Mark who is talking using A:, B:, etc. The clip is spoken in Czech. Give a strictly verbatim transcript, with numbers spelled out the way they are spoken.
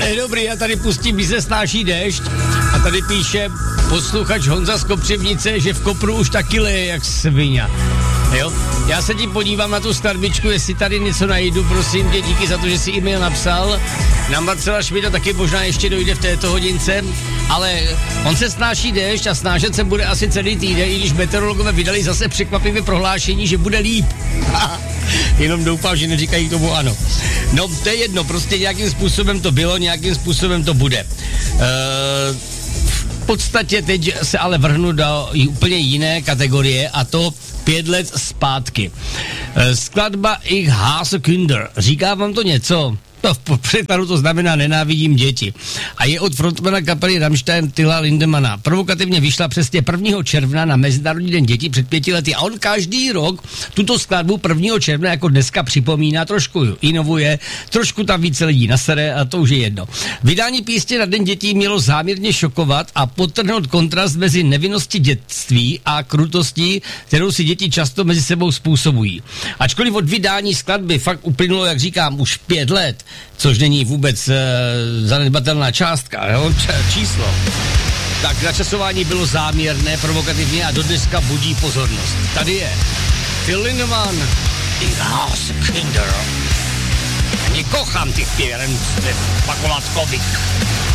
A: Je dobrý, já tady pustím, když se snáší déšť a tady píše posluchač Honza z Kopřivnice, že v Kopru už taky leje jak svině. Jo? Já se ti podívám na tu skladbičku, jestli tady něco najdu, prosím tě, díky za to, že jsi e-mail napsal. Na Marcela Šmída taky možná ještě dojde v této hodince, ale on se snáší déšť a snášet se bude asi celý týden, i když meteorologové vydali zase překvapivé prohlášení, že bude líp. Jenom doufám, že neříkají tomu ano. No, to je jedno, prostě nějakým způsobem to bylo, nějakým způsobem to bude. Eee, v podstatě teď se ale vrhnu do úplně jiné kategorie a to pět let zpátky. Eee, skladba Ich hasse Kinder. Říká vám to něco? To v překladu to znamená nenávidím děti. A je od frontmana kapely Rammstein Tilla Lindemana. Provokativně vyšla přesně prvního června na Mezinárodní den dětí před pěti lety a on každý rok tuto skladbu prvního června jako dneska připomíná, trošku inovuje, trošku tam více lidí nasere a to už je jedno. Vydání písně na Den dětí mělo záměrně šokovat a podtrhnout kontrast mezi nevinností dětství a krutostí, kterou si děti často mezi sebou způsobují. Ačkoliv od vydání skladby fakt uplynulo, jak říkám, už pět let, což není vůbec e, zanedbatelná částka, jo? Č- číslo. Tak načasování bylo záměrné, provokativně a dodneska budí pozornost. Tady je Till Lindemann, Ich hasse Kinder. Nie kocham tych pieręcznych pakolatkowych.